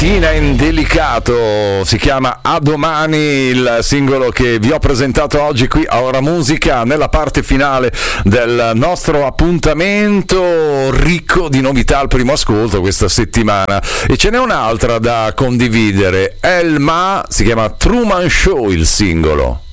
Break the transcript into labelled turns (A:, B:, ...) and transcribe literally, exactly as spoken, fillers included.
A: Fina in delicato, si chiama A Domani, il singolo che vi ho presentato oggi qui a Ora Musica, nella parte finale del nostro appuntamento ricco di novità al primo ascolto questa settimana. E ce n'è un'altra da condividere, Elma, si chiama Truman Show il singolo.